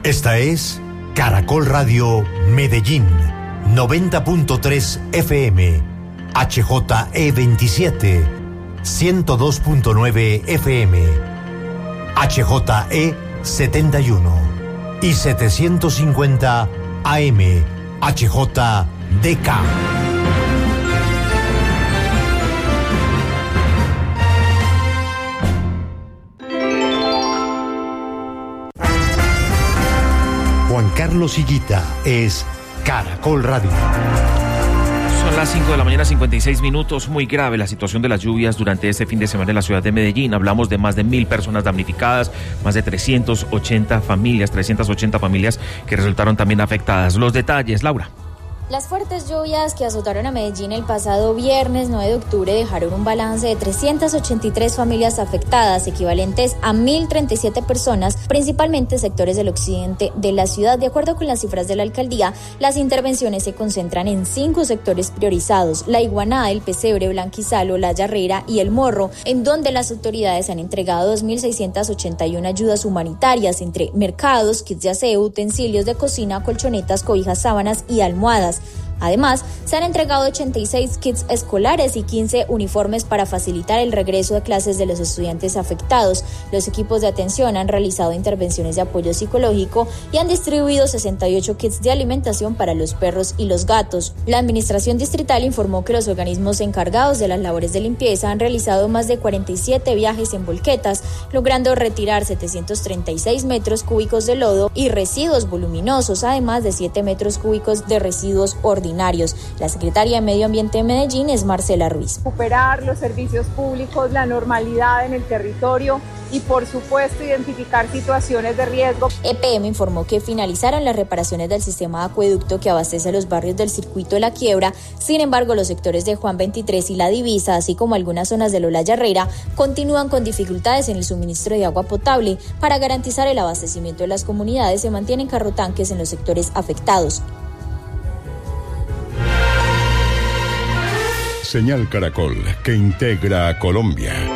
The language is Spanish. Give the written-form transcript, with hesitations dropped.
Esta es Caracol Radio Medellín, 90.3 FM, HJE27, 102.9 FM, HJE71 y 750 AM, HJDK. Juan Carlos Higuita es Caracol Radio. Son las 5 de la mañana, 56 minutos. Muy grave la situación de las lluvias durante este fin de semana en la ciudad de Medellín. Hablamos de más de 1.000 personas damnificadas, más de 380 familias que resultaron también afectadas. Los detalles, Laura. Las fuertes lluvias que azotaron a Medellín el pasado viernes 9 de octubre dejaron un balance de 383 familias afectadas, equivalentes a 1.037 personas, principalmente sectores del occidente de la ciudad. De acuerdo con las cifras de la alcaldía, las intervenciones se concentran en 5 sectores priorizados: La Iguanada, El Pesebre, Blanquizalo, La Yarrera y El Morro, en donde las autoridades han entregado 2.681 ayudas humanitarias, entre mercados, kits de aseo, utensilios de cocina, colchonetas, cobijas, sábanas y almohadas. Además, se han entregado 86 kits escolares y 15 uniformes para facilitar el regreso de clases de los estudiantes afectados. Los equipos de atención han realizado intervenciones de apoyo psicológico y han distribuido 68 kits de alimentación para los perros y los gatos. La administración distrital informó que los organismos encargados de las labores de limpieza han realizado más de 47 viajes en volquetas, logrando retirar 736 metros cúbicos de lodo y residuos voluminosos, además de 7 metros cúbicos de residuos ordinarios. La secretaria de Medio Ambiente de Medellín es Marcela Ruiz. Recuperar los servicios públicos, la normalidad en el territorio y, por supuesto, identificar situaciones de riesgo. EPM informó que finalizaron las reparaciones del sistema de acueducto que abastece a los barrios del Circuito de la Quiebra. Sin embargo, los sectores de Juan 23 y La Divisa, así como algunas zonas de La Yarrera, continúan con dificultades en el suministro de agua potable. Para garantizar el abastecimiento de las comunidades, se mantienen carrotanques en los sectores afectados. Señal Caracol, que integra a Colombia.